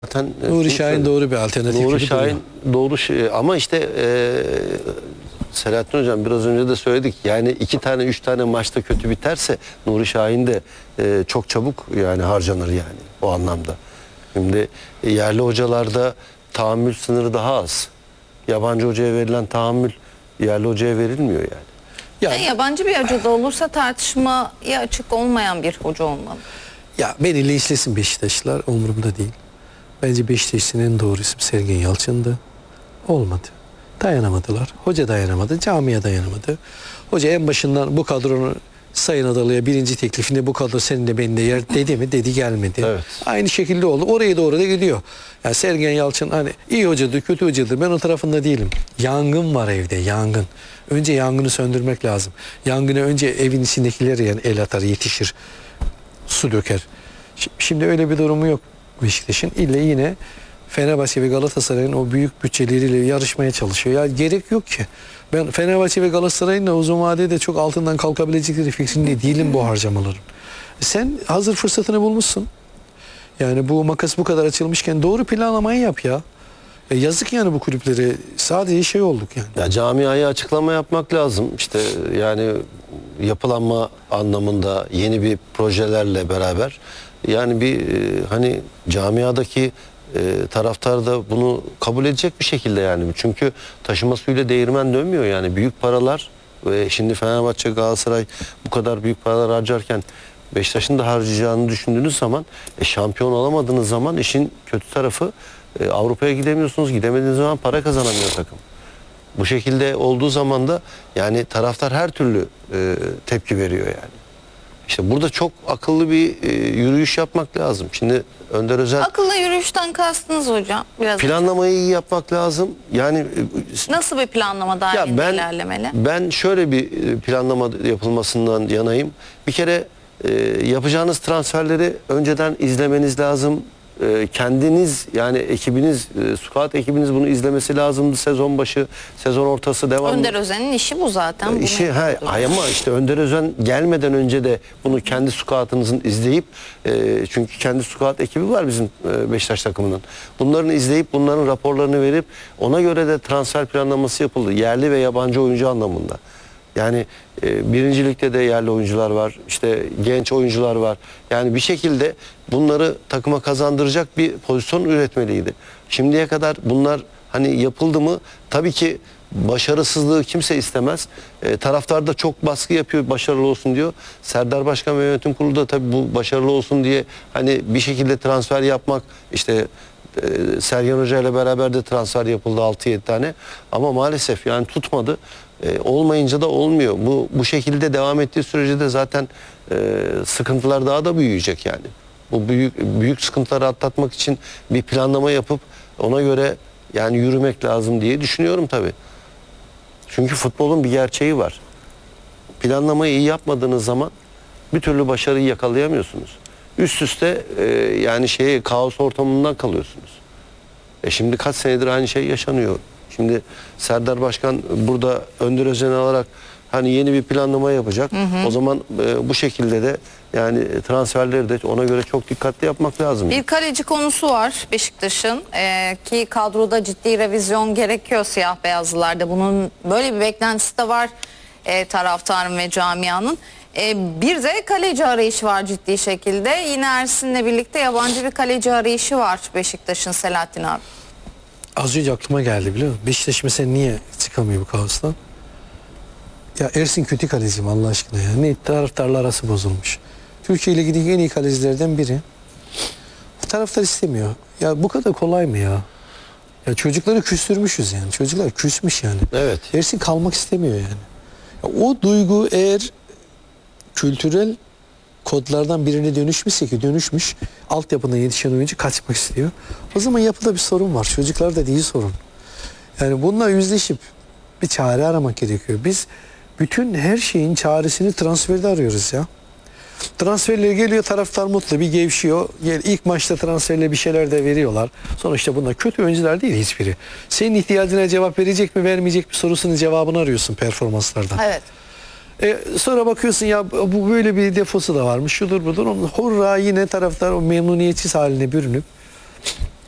Zaten Nuri Şahin doğru bir alternatif. Nuri Şahin doğru ama işte Selahattin Hocam biraz önce de söyledik. Yani 2 tane 3 tane maçta kötü biterse Nuri Şahin de çok çabuk yani harcanır yani o anlamda. Şimdi yerli hocalarda tahammül sınırı daha az. Yabancı hocaya verilen tahammül yerli hocaya verilmiyor yani. Yani yabancı bir hoca da olursa tartışmaya açık olmayan bir hoca olmalı. Ya beni linçlesin Beşiktaşlılar, umurumda değil. Bence Beşiktaş'ın en doğru isim Sergen Yalçın'dı. Olmadı. Dayanamadılar. Hoca dayanamadı. Camia dayanamadı. Hoca en başından bu kadronu Sayın Adalı'ya birinci teklifinde bu kadro senin de benim de yer dedi mi? Dedi, gelmedi. Evet. Aynı şekilde oldu. Oraya doğru da gidiyor. Yani Sergen Yalçın hani iyi hocadır, kötü hocadır. Ben o tarafında değilim. Yangın var evde, yangın. Önce yangını söndürmek lazım. Yangına önce evin içindekiler yani el atar, yetişir. Su döker. Şimdi öyle bir durumu yok Beşiktaş'ın. İlle yine Fenerbahçe ve Galatasaray'ın o büyük bütçeleriyle yarışmaya çalışıyor. Ya gerek yok ki. Ben Fenerbahçe ve Galatasaray'ın da uzun vadede çok altından kalkabilecekleri fikrinde değilim bu harcamaların. Sen hazır fırsatını bulmuşsun. Yani bu makas bu kadar açılmışken doğru planlamayı yap ya. Yazık yani bu kulüplere. Sadece şey olduk yani. Ya camiaya açıklama yapmak lazım. İşte yani yapılanma anlamında yeni bir projelerle beraber yani bir hani camiadaki taraftar da bunu kabul edecek bir şekilde yani. Çünkü taşıma suyuyla değirmen dönmüyor yani. Büyük paralar ve şimdi Fenerbahçe, Galatasaray bu kadar büyük paralar harcarken Beşiktaş'ın da harcayacağını düşündüğünüz zaman şampiyon olamadığınız zaman işin kötü tarafı Avrupa'ya gidemiyorsunuz. Gidemediğiniz zaman para kazanamıyor takım. Bu şekilde olduğu zaman da yani taraftar her türlü tepki veriyor yani. İşte burada çok akıllı bir yürüyüş yapmak lazım. Şimdi Önder Özel... Akıllı yürüyüşten kastınız hocam? Biraz planlamayı iyi yapmak lazım. Yani nasıl bir planlama dahilinde ilerlemeli? Ben şöyle bir planlama yapılmasından yanayım. Bir kere yapacağınız transferleri önceden izlemeniz lazım. Kendiniz yani ekibiniz, scout ekibiniz bunu izlemesi lazımdı sezon başı, sezon ortası devamlı. Önder Özen'in işi bu zaten. İşi ama işte Önder Özen gelmeden önce de bunu kendi scout'ınızın izleyip çünkü kendi scout ekibi var bizim Beşiktaş takımının. Bunların izleyip bunların raporlarını verip ona göre de transfer planlaması yapıldı. Yerli ve yabancı oyuncu anlamında. Yani birinci ligde de yerli oyuncular var. İşte genç oyuncular var. Yani bir şekilde bunları takıma kazandıracak bir pozisyon üretmeliydi. Şimdiye kadar bunlar hani yapıldı mı? Tabii ki başarısızlığı kimse istemez. Taraftar da çok baskı yapıyor, başarılı olsun diyor. Serdar Başkan ve yönetim kurulu da tabii bu başarılı olsun diye hani bir şekilde transfer yapmak, işte Sergen Hoca ile beraber de transfer yapıldı 6-7 tane. Ama maalesef yani tutmadı. Olmayınca da olmuyor. Bu şekilde devam ettiği sürece de zaten sıkıntılar daha da büyüyecek yani. Bu büyük sıkıntıları atlatmak için bir planlama yapıp ona göre yani yürümek lazım diye düşünüyorum tabii. Çünkü futbolun bir gerçeği var. Planlamayı iyi yapmadığınız zaman bir türlü başarıyı yakalayamıyorsunuz. Üst üste yani kaos ortamından kalıyorsunuz. Şimdi kaç senedir aynı şey yaşanıyor. Şimdi Serdar Başkan burada Önder Özen'i alarak hani yeni bir planlama yapacak. O zaman bu şekilde de yani transferleri de ona göre çok dikkatli yapmak lazım. Bir kaleci konusu var Beşiktaş'ın ki kadroda ciddi revizyon gerekiyor siyah beyazlılarda. Bunun böyle bir beklentisi de var taraftarın ve camianın. Bir de kaleci arayışı var ciddi şekilde. Yine Ersin'le birlikte yabancı bir kaleci arayışı var Beşiktaş'ın, Selahattin abi. Az önce aklıma geldi biliyor musun? Beşiktaş mesela niye çıkamıyor bu kaostan? Ya Ersin kötü kaleci mi Allah aşkına ya? Ne taraftarla arası bozulmuş. Türkiye Ligi'ndeki en iyi kalecilerden biri. Taraftar istemiyor. Ya bu kadar kolay mı ya? Ya çocukları küstürmüşüz yani. Çocuklar küsmüş yani. Evet. Ersin kalmak istemiyor yani. Ya o duygu eğer kültürel kodlardan birine dönüşmüşse ki dönüşmüş, altyapında yetişen oyuncu kaçmak istiyor. O zaman yapıda bir sorun var. Çocuklarda değil sorun. Yani bununla yüzleşip bir çare aramak gerekiyor. Biz bütün her şeyin çaresini transferde arıyoruz ya. Transferler geliyor, taraftar mutlu, bir gevşiyor. İlk maçta transferle bir şeyler de veriyorlar. Sonuçta bunlar kötü oyuncular değil hiçbiri. Senin ihtiyacına cevap verecek mi vermeyecek mi sorusunun cevabını arıyorsun performanslardan. Evet. Sonra bakıyorsun ya bu böyle bir defosu da varmış, şudur budur. Hurra yine taraftar o memnuniyetsiz haline bürünüp